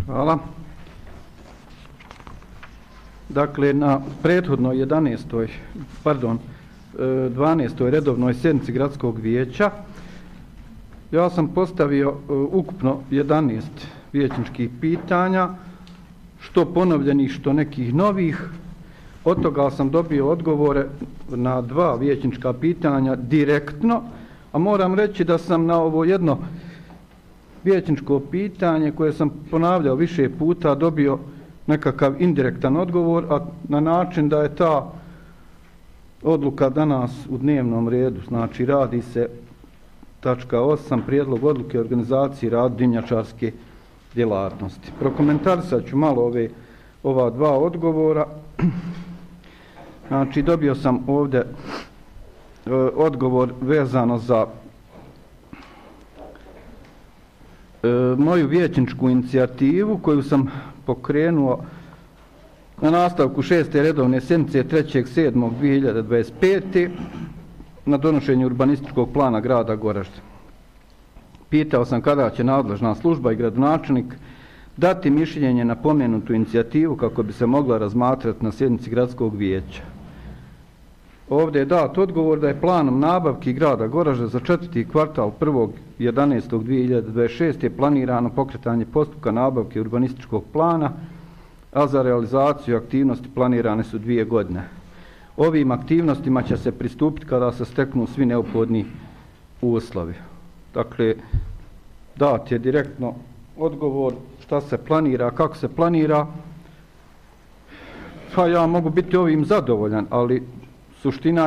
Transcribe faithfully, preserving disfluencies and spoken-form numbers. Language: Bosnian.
Hvala. Dakle, na prethodnoj jedanaestoj, pardon, dvanaestoj redovnoj sjednici gradskog vijeća ja sam postavio ukupno jedanaest vijećničkih pitanja, što ponovljenih, što nekih novih. Od toga sam dobio odgovore na dva vijećnička pitanja direktno, a moram reći da sam na ovo jedno vijećničko pitanje koje sam ponavljao više puta dobio nekakav indirektan odgovor, a na način da je ta odluka danas u dnevnom redu. Znači, radi se tačka osam, prijedlog odluke o organizaciji rada dimnjačarske djelatnosti. Prokomentarisat ću malo ove, ova dva odgovora. Znači, dobio sam ovdje e, odgovor vezano za e, moju vijećničku inicijativu koju sam pokrenuo na nastavku šeste redovne sjednice trećeg sedmog dvije hiljade dvadeset pete. na donošenju urbanističkog plana grada Goražde. Pitao sam kada će nadležna služba i gradonačelnik dati mišljenje na pomenutu inicijativu kako bi se mogla razmatrati na sjednici gradskog vijeća. Ovdje je dat odgovor da je planom nabavki grada Goražde za četvrti kvartal prvog jedanaestog dvije hiljade dvadeset šeste planirano pokretanje postupka nabavke urbanističkog plana, a za realizaciju aktivnosti planirane su dvije godine. Ovim aktivnostima će se pristupiti kada se steknu svi neophodni uslovi. Dakle, dat je direktno odgovor šta se planira, kako se planira. Pa ja mogu biti ovim zadovoljan, ali suština